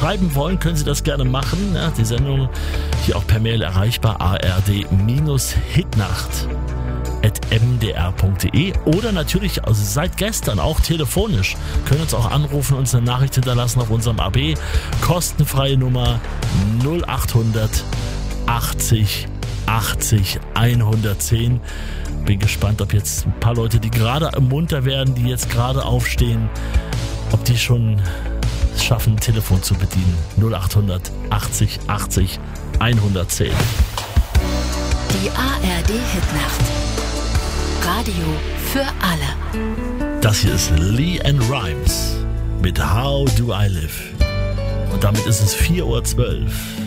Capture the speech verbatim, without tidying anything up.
schreiben wollen, können Sie das gerne machen. Ja, die Sendung hier auch per Mail erreichbar, a r d hitnacht at m d r punkt d e oder natürlich also seit gestern auch telefonisch. Können uns auch anrufen, uns eine Nachricht hinterlassen auf unserem A B. Kostenfreie Nummer null achthundert achtzig achtzig hundertzehn. Bin gespannt, ob jetzt ein paar Leute, die gerade munter werden, die jetzt gerade aufstehen, ob die schon es schaffen, ein Telefon zu bedienen. null achthundert achtzig achtzig hundertzehn. Die A R D-Hitnacht. Radio für alle. Das hier ist Lee and Rhymes mit How Do I Live. Und damit ist es vier Uhr zwölf.